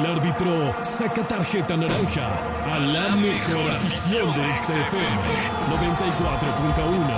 El árbitro saca tarjeta naranja a la mejor afición de XFM 94.1.